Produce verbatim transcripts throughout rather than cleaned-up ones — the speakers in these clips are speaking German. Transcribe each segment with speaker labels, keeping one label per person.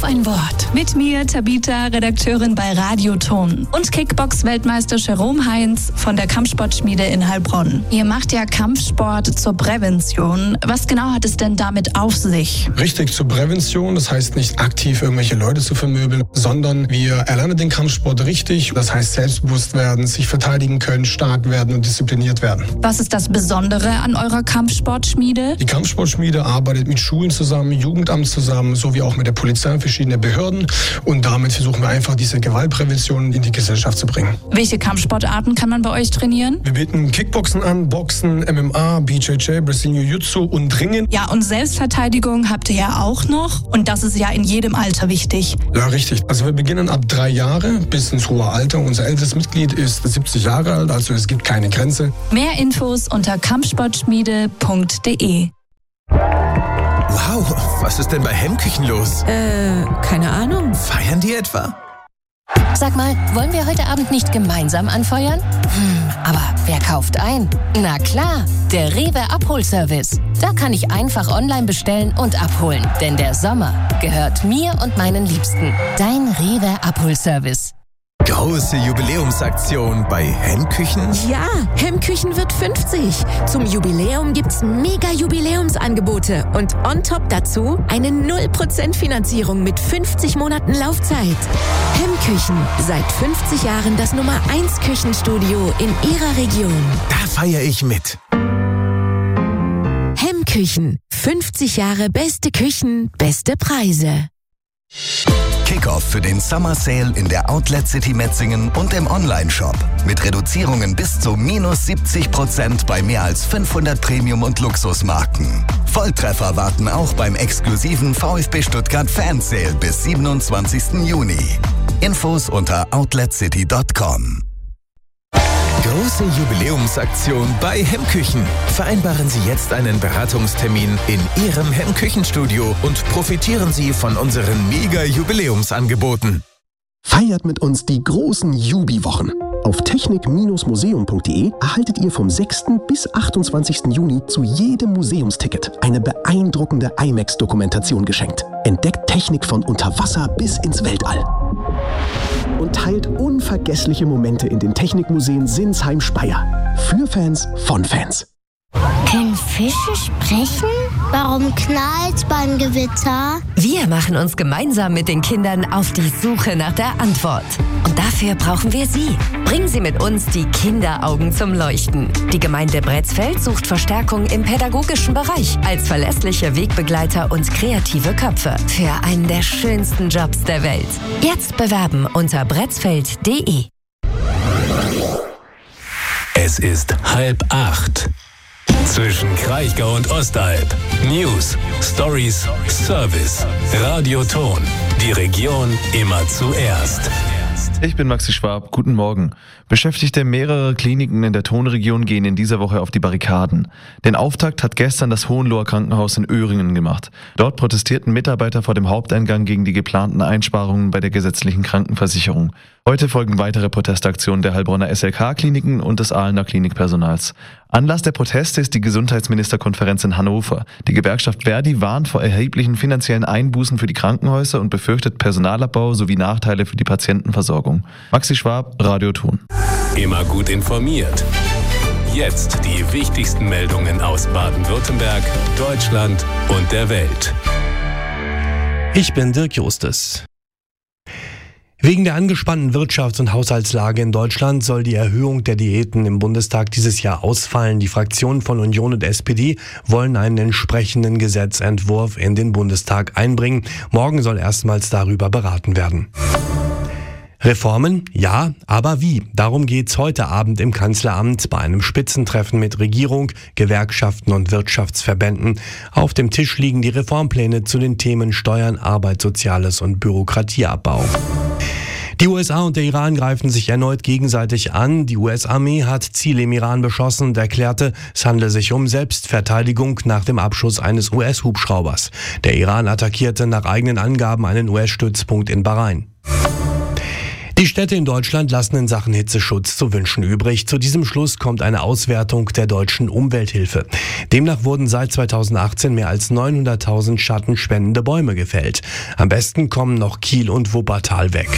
Speaker 1: Auf ein Wort. Mit mir, Tabita, Redakteurin bei Radioton. Und Kickbox-Weltmeister Jerome Heinz von der Kampfsportschmiede in Heilbronn. Ihr macht ja Kampfsport zur Prävention. Was genau hat es denn damit auf sich?
Speaker 2: Richtig, zur Prävention. Das heißt nicht aktiv irgendwelche Leute zu vermöbeln, sondern wir erlernen den Kampfsport richtig. Das heißt selbstbewusst werden, sich verteidigen können, stark werden und diszipliniert werden.
Speaker 1: Was ist das Besondere an eurer Kampfsportschmiede?
Speaker 2: Die Kampfsportschmiede arbeitet mit Schulen zusammen, Jugendamt zusammen, sowie auch mit der Polizei und verschiedenen Behörden. Und damit versuchen wir einfach, diese Gewaltprävention in die Gesellschaft zu bringen.
Speaker 1: Welche Kampfsportarten kann man bei euch trainieren?
Speaker 2: Wir bieten Kickboxen an, Boxen, M M A, B J J, Brazilian Jiu-Jitsu und Ringen.
Speaker 1: Ja, und Selbstverteidigung habt ihr ja auch noch. Und das ist ja in jedem Alter wichtig.
Speaker 2: Ja, richtig. Also wir beginnen ab drei Jahre bis ins hohe Alter. Unser ältestes Mitglied ist siebzig Jahre alt, also es gibt keine Grenze.
Speaker 1: Mehr Infos unter kampfsportschmiede punkt de.
Speaker 3: Wow, was ist denn bei Hemmküchen los?
Speaker 4: Äh, keine Ahnung.
Speaker 3: Feiern die etwa?
Speaker 5: Sag mal, wollen wir heute Abend nicht gemeinsam anfeuern? Hm, aber wer kauft ein? Na klar, der Rewe Abholservice. Da kann ich einfach online bestellen und abholen. Denn der Sommer gehört mir und meinen Liebsten. Dein Rewe Abholservice.
Speaker 3: Große Jubiläumsaktion bei Hemmküchen?
Speaker 4: Ja, Hemmküchen wird fünfzig. Zum Jubiläum gibt's mega Jubiläumsangebote und on top dazu eine null Prozent Finanzierung mit fünfzig Monaten Laufzeit. Hemmküchen, seit fünfzig Jahren das Nummer eins Küchenstudio in Ihrer Region.
Speaker 3: Da feiere ich mit.
Speaker 4: Hemmküchen, fünfzig Jahre beste Küchen, beste Preise.
Speaker 6: Kickoff für den Summer Sale in der Outlet City Metzingen und im Online-Shop. Mit Reduzierungen bis zu minus siebzig Prozent bei mehr als fünfhundert Premium- und Luxusmarken. Volltreffer warten auch beim exklusiven VfB Stuttgart Fan Sale bis siebenundzwanzigsten Juni. Infos unter outlet city punkt com.
Speaker 3: Große Jubiläumsaktion bei Hemmküchen. Vereinbaren Sie jetzt einen Beratungstermin in Ihrem Hemmküchenstudio und profitieren Sie von unseren Mega-Jubiläumsangeboten.
Speaker 7: Feiert mit uns die großen Jubi-Wochen. Auf technik Bindestrich museum punkt de erhaltet ihr vom sechsten bis achtundzwanzigsten Juni zu jedem Museumsticket eine beeindruckende IMAX-Dokumentation geschenkt. Entdeckt Technik von unter Wasser bis ins Weltall. Und teilt unvergessliche Momente in den Technikmuseen Sinsheim-Speyer. Für Fans von Fans.
Speaker 8: Können Fische sprechen? Warum knallt's beim Gewitter?
Speaker 5: Wir machen uns gemeinsam mit den Kindern auf die Suche nach der Antwort. Und dafür brauchen wir Sie. Bringen Sie mit uns die Kinderaugen zum Leuchten. Die Gemeinde Bretzfeld sucht Verstärkung im pädagogischen Bereich als verlässliche Wegbegleiter und kreative Köpfe für einen der schönsten Jobs der Welt. Jetzt bewerben unter bretzfeld punkt de.
Speaker 9: Es ist halb acht. Zwischen Kraichgau und Ostalb. News, Stories, Service. Radioton. Die Region immer zuerst.
Speaker 10: Ich bin Maxi Schwab. Guten Morgen. Beschäftigte mehrerer Kliniken in der Tonregion gehen in dieser Woche auf die Barrikaden. Den Auftakt hat gestern das Hohenloher Krankenhaus in Öhringen gemacht. Dort protestierten Mitarbeiter vor dem Haupteingang gegen die geplanten Einsparungen bei der gesetzlichen Krankenversicherung. Heute folgen weitere Protestaktionen der Heilbronner S L K-Kliniken und des Ahlener Klinikpersonals. Anlass der Proteste ist die Gesundheitsministerkonferenz in Hannover. Die Gewerkschaft Verdi warnt vor erheblichen finanziellen Einbußen für die Krankenhäuser und befürchtet Personalabbau sowie Nachteile für die Patientenversorgung. Maxi Schwab, Radioton.
Speaker 9: Immer gut informiert. Jetzt die wichtigsten Meldungen aus Baden-Württemberg, Deutschland und der Welt.
Speaker 11: Ich bin Dirk Justus. Wegen der angespannten Wirtschafts- und Haushaltslage in Deutschland soll die Erhöhung der Diäten im Bundestag dieses Jahr ausfallen. Die Fraktionen von Union und S P D wollen einen entsprechenden Gesetzentwurf in den Bundestag einbringen. Morgen soll erstmals darüber beraten werden. Reformen? Ja, aber wie? Darum geht's heute Abend im Kanzleramt bei einem Spitzentreffen mit Regierung, Gewerkschaften und Wirtschaftsverbänden. Auf dem Tisch liegen die Reformpläne zu den Themen Steuern, Arbeit, Soziales und Bürokratieabbau. Die U S A und der Iran greifen sich erneut gegenseitig an. Die U S-Armee hat Ziele im Iran beschossen und erklärte, es handle sich um Selbstverteidigung nach dem Abschuss eines U S-Hubschraubers. Der Iran attackierte nach eigenen Angaben einen U S-Stützpunkt in Bahrain. Die Städte in Deutschland lassen in Sachen Hitzeschutz zu wünschen übrig. Zu diesem Schluss kommt eine Auswertung der deutschen Umwelthilfe. Demnach wurden seit zweitausendachtzehn mehr als neunhunderttausend schattenspendende Bäume gefällt. Am besten kommen noch Kiel und Wuppertal weg.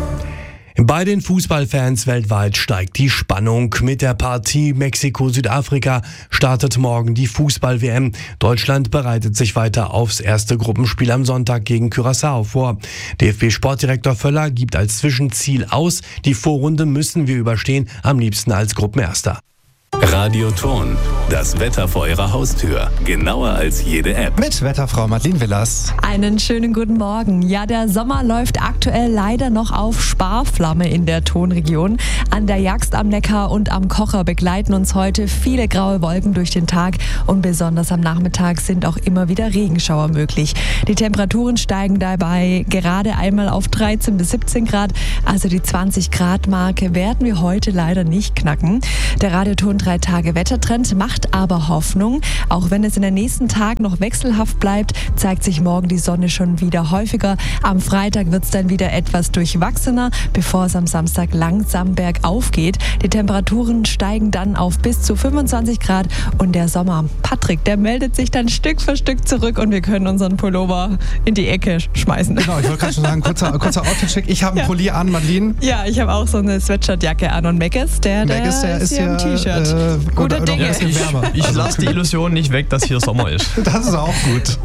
Speaker 11: Bei den Fußballfans weltweit steigt die Spannung. Mit der Partie Mexiko-Südafrika startet morgen die Fußball-W M. Deutschland bereitet sich weiter aufs erste Gruppenspiel am Sonntag gegen Curaçao vor. D F B-Sportdirektor Völler gibt als Zwischenziel aus, die Vorrunde müssen wir überstehen, am liebsten als Gruppenerster.
Speaker 9: Radioton, das Wetter vor Ihrer Haustür. Genauer als jede App.
Speaker 12: Mit Wetterfrau Madeleine Willers.
Speaker 13: Einen schönen guten Morgen. Ja, der Sommer läuft aktuell leider noch auf Sparflamme in der Tonregion. An der Jagst am Neckar und am Kocher begleiten uns heute viele graue Wolken durch den Tag und besonders am Nachmittag sind auch immer wieder Regenschauer möglich. Die Temperaturen steigen dabei gerade einmal auf dreizehn bis siebzehn Grad, also die zwanzig Grad Marke werden wir heute leider nicht knacken. Der Radioton drei Tage Wettertrend macht aber Hoffnung. Auch wenn es in den nächsten Tagen noch wechselhaft bleibt, zeigt sich morgen die Sonne schon wieder häufiger. Am Freitag wird es dann wieder etwas durchwachsener, bevor es am Samstag langsam bergauf geht. Die Temperaturen steigen dann auf bis zu fünfundzwanzig Grad und der Sommer, Patrick, der meldet sich dann Stück für Stück zurück und wir können unseren Pullover in die Ecke schmeißen.
Speaker 12: Genau, ich wollte gerade schon sagen, kurzer, kurzer Outfit-Check. Ich habe einen ja. Pulli an, Madeleine.
Speaker 13: Ja, ich habe auch so eine Sweatshirtjacke an und Megas, der, der,
Speaker 12: Megas, der ist, ist ja im
Speaker 13: T-Shirt.
Speaker 12: Äh,
Speaker 13: Gute
Speaker 12: oder,
Speaker 13: Dinge.
Speaker 12: oder
Speaker 14: ich ich lasse die Illusion nicht weg, dass hier Sommer ist.
Speaker 12: Das ist auch gut.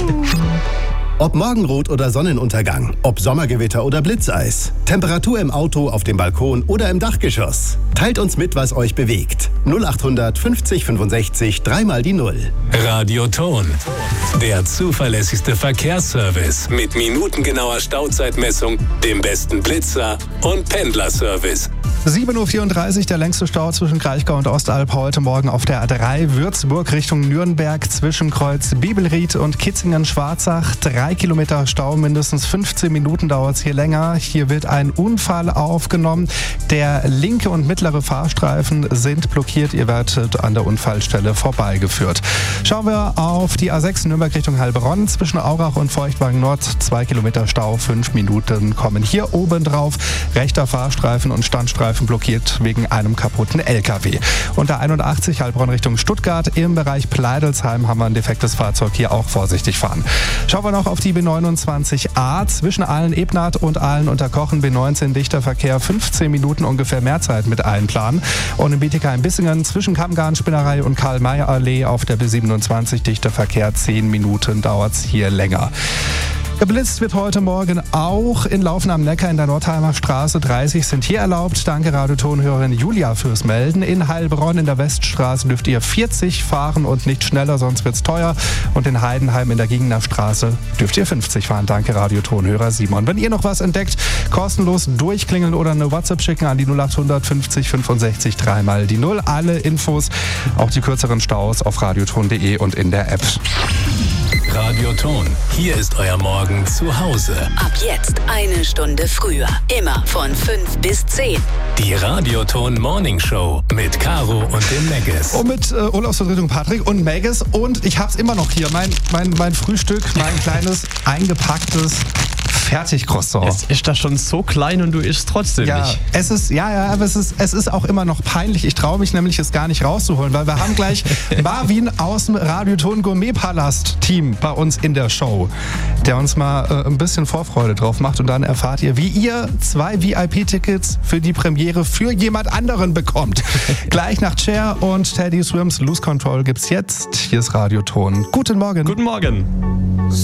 Speaker 15: Ob Morgenrot oder Sonnenuntergang, ob Sommergewitter oder Blitzeis, Temperatur im Auto, auf dem Balkon oder im Dachgeschoss. Teilt uns mit, was euch bewegt. null acht hundert fünfzig fünfundsechzig, dreimal die Null.
Speaker 9: Radioton, der zuverlässigste Verkehrsservice mit minutengenauer Stauzeitmessung, dem besten Blitzer und Pendlerservice.
Speaker 12: sieben Uhr vierunddreißig, der längste Stau zwischen Kraichgau und Ostalb heute Morgen auf der A drei Würzburg Richtung Nürnberg zwischen Kreuz Bibelried und Kitzingen-Schwarzach. Drei Kilometer Stau, mindestens fünfzehn Minuten dauert es hier länger. Hier wird ein Unfall aufgenommen. Der linke und mittlere Fahrstreifen sind blockiert. Ihr werdet an der Unfallstelle vorbeigeführt. Schauen wir auf die A sechs Nürnberg Richtung Heilbronn. Zwischen Aurach und Feuchtwagen Nord zwei Kilometer Stau, fünf Minuten kommen hier oben drauf. Rechter Fahrstreifen und Standstreifen blockiert wegen einem kaputten L K W. Und der einundachtzig Heilbronn Richtung Stuttgart im Bereich Pleidelsheim haben wir ein defektes Fahrzeug, hier auch vorsichtig fahren. Schauen wir noch auf die B neunundzwanzig A zwischen Aalen-Ebnath und Aalen-Unterkochen. B neunzehn dichter Verkehr, fünfzehn Minuten ungefähr mehr Zeit mit einplanen. Und in Bietigheim-Bissingen zwischen Kammgarn-Spinnerei und Karl-May-Allee auf der B siebenundzwanzig dichter Verkehr, zehn Minuten dauert es hier länger. Geblitzt wird heute Morgen auch in Laufen am Neckar in der Nordheimer Straße. dreißig sind hier erlaubt. Danke Radiotonhörerin Julia fürs Melden. In Heilbronn in der Weststraße dürft ihr vierzig fahren und nicht schneller, sonst wird's teuer. Und in Heidenheim in der Giegener Straße dürft ihr fünfzig fahren. Danke Radiotonhörer Simon. Wenn ihr noch was entdeckt, kostenlos durchklingeln oder eine WhatsApp schicken an die null acht hundert fünfzig fünfundsechzig, dreimal die Null. Alle Infos, auch die kürzeren Staus auf radioton punkt de und in der App.
Speaker 9: Radioton, hier ist euer Morgen zu Hause.
Speaker 16: Ab jetzt eine Stunde früher. Immer von fünf bis zehn.
Speaker 9: Die Radioton Morning Show mit Caro und dem Maggis.
Speaker 12: Und mit äh, Urlaubsvertretung Patrick und Maggis. Und ich hab's immer noch hier. Mein, mein, mein Frühstück, mein kleines, eingepacktes Fertig-Croissant.
Speaker 14: Es ist das schon so klein und du isst trotzdem
Speaker 12: ja,
Speaker 14: nicht.
Speaker 12: Es ist, ja, ja, aber es ist, es ist auch immer noch peinlich. Ich traue mich nämlich, es gar nicht rauszuholen, weil wir haben gleich Marvin aus dem Radioton Gourmet-Palast-Team bei uns in der Show, der uns mal äh, ein bisschen Vorfreude drauf macht. Und dann erfahrt ihr, wie ihr zwei V I P-Tickets für die Premiere für jemand anderen bekommt. Gleich nach Cher und Teddy Swims Lose Control gibt's jetzt. Hier ist Radioton. Guten Morgen.
Speaker 14: Guten Morgen.